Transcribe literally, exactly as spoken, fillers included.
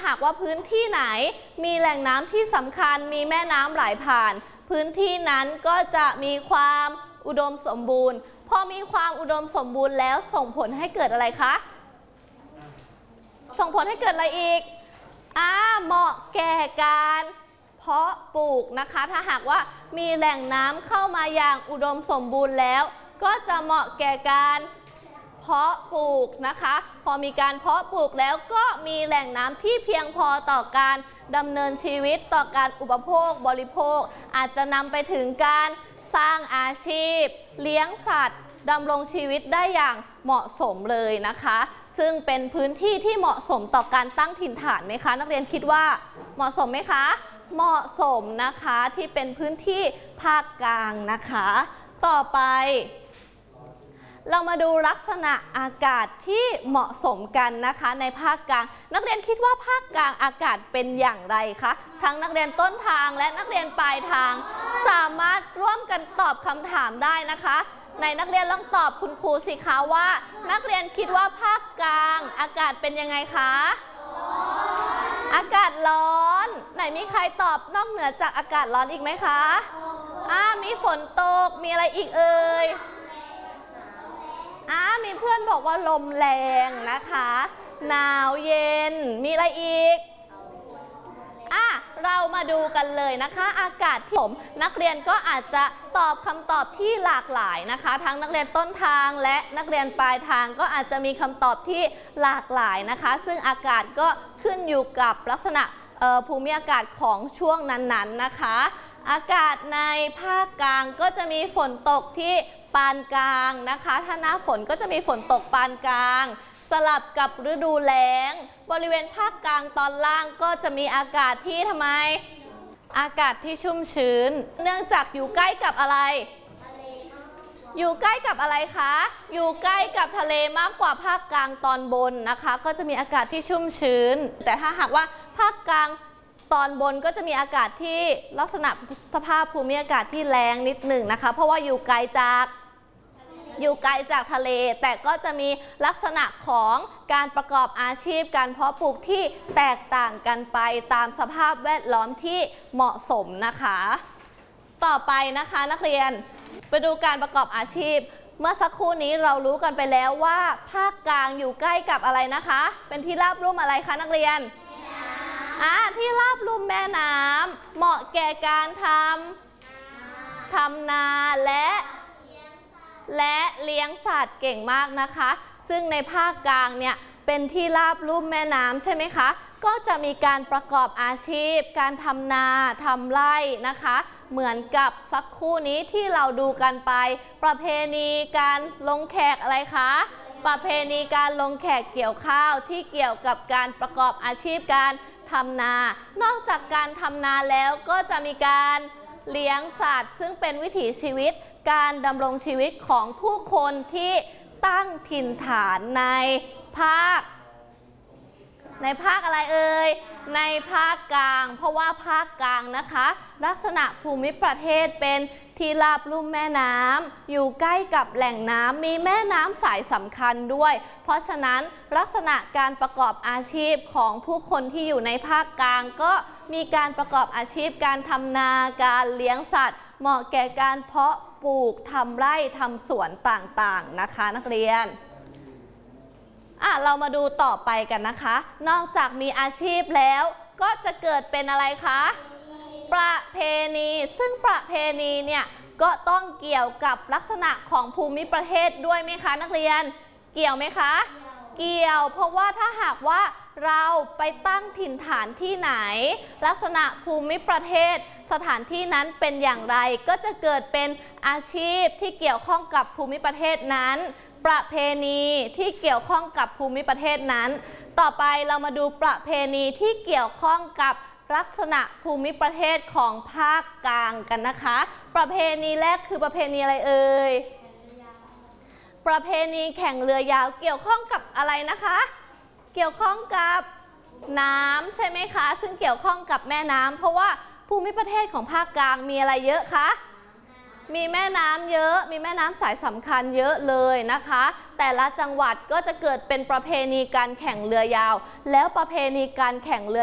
หากว่าพื้นที่ไหนมีแหล่งน้ำที่สำคัญมีแม่น้ำไหลผ่านพื้นที่นั้นก็จะมีความอุดมสมบูรณ์พอมีความอุดมสมบูรณ์แล้วส่งผลให้เกิดอะไรคะส่งผลให้เกิดอะไรอีกอ่าเหมาะแก่การเพาะปลูกนะคะถ้าหากว่ามีแหล่งน้ำเข้ามาอย่างอุดมสมบูรณ์แล้วก็จะเหมาะแก่การเพาะปลูกนะคะพอมีการเพาะปลูกแล้วก็มีแหล่งน้ำที่เพียงพอต่อการดำเนินชีวิตต่อการอุปโภคบริโภคอาจจะนำไปถึงการสร้างอาชีพเลี้ยงสัตว์ดำรงชีวิตได้อย่างเหมาะสมเลยนะคะซึ่งเป็นพื้นที่ที่เหมาะสมต่อการตั้งถิ่นฐานไหมคะนักเรียนคิดว่าเหมาะสมไหมคะเหมาะสมนะคะที่เป็นพื้นที่ภาคกลางนะคะต่อไปเรามาดูลักษณะอากาศที่เหมาะสมกันนะคะในภาคกลางนักเรียนคิดว่าภาคกลางอากาศเป็นอย่างไรคะทั้งนักเรียนต้นทางและนักเรียนปลายทางสามารถร่วมกันตอบคำถามได้นะคะในนักเรียนลองตอบคุณครูสิคะว่านักเรียนคิดว่าภาคกลางอากาศเป็นยังไงคะอากาศร้อนไหนมีใครตอบนอกเหนือจากอากาศร้อนอีกไหมคะอ่ามีฝนตกมีอะไรอีกเอ่ยอ่ามีเพื่อนบอกว่าลมแรงนะคะหนาวเย็นมีอะไรอีกอ่ะเรามาดูกันเลยนะคะอากาศที่ผมนักเรียนก็อาจจะตอบคำตอบที่หลากหลายนะคะทั้งนักเรียนต้นทางและนักเรียนปลายทางก็อาจจะมีคำตอบที่หลากหลายนะคะซึ่งอากาศก็ขึ้นอยู่กับลักษณะภูมิอากาศของช่วงนั้นๆนะคะอากาศในภาคกลางก็จะมีฝนตกที่ปานกลางนะคะถ้าหน้าฝนก็จะมีฝนตกปานกลางสลับกับฤดูแล้งบริเวณภาคกลางตอนล่างก็จะมีอากาศที่ทำไมอากาศที่ชุ่มชื้นเนื่องจากอยู่ใกล้กับอะไรอยู่ใกล้กับอะไรคะอยู่ใกล้กับทะเลมากกว่าภาคกลางตอนบนนะคะก็จะมีอากาศที่ชุ่มชื้นแต่ถ้าหากว่าภาคกลางตอนบนก็จะมีอากาศที่ลักษณะสภาพภูมิอากาศที่แรงนิดหนึ่งนะคะเพราะว่าอยู่ไกลจากอยู่ไกลจากทะเลแต่ก็จะมีลักษณะของการประกอบอาชีพการเพาะปลูกที่แตกต่างกันไปตามสภาพแวดล้อมที่เหมาะสมนะคะต่อไปนะคะนักเรียนไปดูการประกอบอาชีพเมื่อสักครู่นี้เรารู้กันไปแล้วว่าภาคกลางอยู่ใกล้กับอะไรนะคะเป็นที่ราบลุ่มอะไรคะนักเรียนอ่าที่ราบลุ่มแม่น้ำเหมาะแก่การทำทำนาและและเลี้ยงสัตว์เก่งมากนะคะซึ่งในภาคกลางเนี่ยเป็นที่ราบลุ่มแม่น้ำใช่ไหมคะก็จะมีการประกอบอาชีพการทำนาทำไร่นะคะเหมือนกับสักครู่นี้ที่เราดูกันไปประเพณีการลงแขกอะไรคะประเพณีการลงแขกเกี่ยวข้าวที่เกี่ยวกับการประกอบอาชีพการทำนานอกจากการทำนาแล้วก็จะมีการเลี้ยงสัตว์ซึ่งเป็นวิถีชีวิตการดำรงชีวิตของผู้คนที่ตั้งถิ่นฐานในภาคในภาคอะไรเอ่ยในภาคกลางเพราะว่าภาคกลางนะคะลักษณะภูมิประเทศเป็นที่ราบลุ่มแม่น้ำอยู่ใกล้กับแหล่งน้ำมีแม่น้ำสายสำคัญด้วยเพราะฉะนั้นลักษณะการประกอบอาชีพของผู้คนที่อยู่ในภาคกลางก็มีการประกอบอาชีพการทำนาการเลี้ยงสัตว์เหมาะแก่การเพาะปลูกทำไร่ทำสวนต่างๆนะคะนักเรียนอ่ะเรามาดูต่อไปกันนะคะนอกจากมีอาชีพแล้วก็จะเกิดเป็นอะไรคะประเพณีซึ่งประเพณีเนี่ยก็ต้องเกี่ยวกับลักษณะของภูมิประเทศด้วยไหมคะนักเรียนเกี่ยวไหมคะเกี่ยวเพราะว่าถ้าหากว่าเราไปตั้งถิ่นฐานที่ไหนลักษณะภูมิประเทศสถานที่นั้นเป็นอย่างไรก็จะเกิดเป็นอาชีพที่เกี่ยวข้องกับภูมิประเทศนั้นประเพณีที่เกี่ยวข้องกับภูมิประเทศนั้นต่อไปเรามาดูประเพณีที่เกี่ยวข้องกับลักษณะภูมิประเทศของภาคกลางกันนะคะประเพณีแรกคือประเพณีอะไรเอ่ยประเพณีแข่งเรือยาวเกี่ยวข้องกับอะไรนะคะเกี่ยวข้องกับน้ำใช่ไหมคะซึ่งเกี่ยวข้องกับแม่น้ำเพราะว่าภูมิประเทศของภาคกลางมีอะไรเยอะคะมีแม่น้ำเยอะมีแม่น้ำสายสำคัญเยอะเลยนะคะแต่ละจังหวัดก็จะเกิดเป็นประเพณีการแข่งเรือยาวแล้วประเพณีการแข่งเรือ